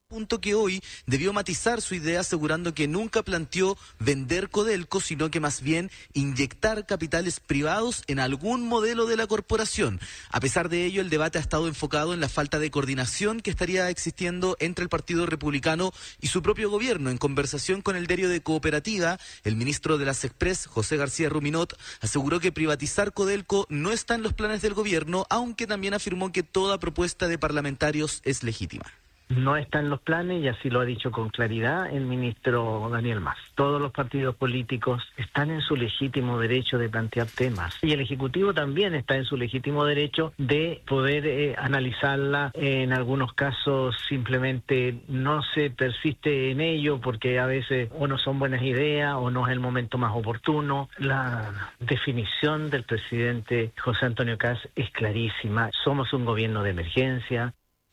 punto que hoy debió matizar su idea asegurando que nunca planteó vender Codelco, sino que más bien inyectar capitales privados en algún modelo de la corporación. A pesar de ello, el debate ha estado enfocado en la falta de coordinación que estaría existiendo entre el Partido Republicano y su propio gobierno. En conversación con el diario de Cooperativa, el ministro de las Express, José García Ruminot, aseguró que privatizar Codelco no está en los planes del gobierno, aunque también afirmó que toda propuesta de parlamentarios es legítima. No está en los planes y así lo ha dicho con claridad el ministro Daniel Mas. Todos los partidos políticos están en su legítimo derecho de plantear temas y el Ejecutivo también está en su legítimo derecho de poder analizarla. En algunos casos simplemente no se persiste en ello porque a veces o no son buenas ideas o no es el momento más oportuno. La definición del presidente José Antonio Kast es clarísima. Somos un gobierno de emergencia.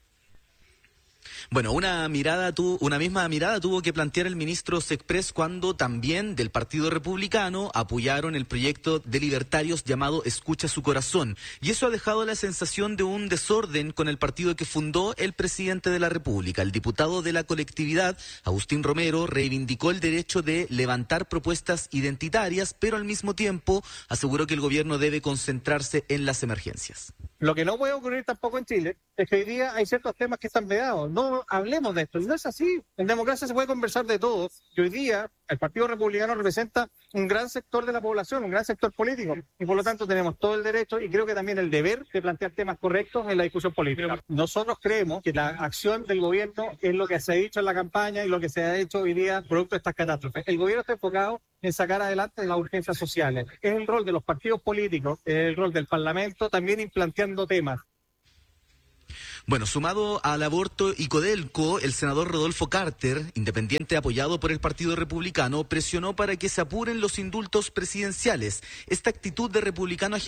Bueno, una misma mirada tuvo que plantear el ministro Sexpress cuando también del Partido Republicano apoyaron el proyecto de libertarios llamado Escucha su corazón. Y eso ha dejado la sensación de un desorden con el partido que fundó el presidente de la República. El diputado de la colectividad, Agustín Romero, reivindicó el derecho de levantar propuestas identitarias, pero al mismo tiempo aseguró que el gobierno debe concentrarse en las emergencias. Lo que no puede ocurrir tampoco en Chile es que hoy día hay ciertos temas que están vedados. No hablemos de esto. Y no es así. En democracia se puede conversar de todo. Y hoy día el Partido Republicano representa un gran sector de la población, un gran sector político. Y por lo tanto tenemos todo el derecho y creo que también el deber de plantear temas correctos en la discusión política. Nosotros creemos que la acción del gobierno es lo que se ha dicho en la campaña y lo que se ha hecho hoy día producto de estas catástrofes. El gobierno está enfocado en sacar adelante las urgencias sociales. Es el rol de los partidos políticos, es el rol del Parlamento también ir planteando temas. Bueno, sumado al aborto y Codelco, el senador Rodolfo Carter, independiente apoyado por el Partido Republicano, presionó para que se apuren los indultos presidenciales. Esta actitud de republicano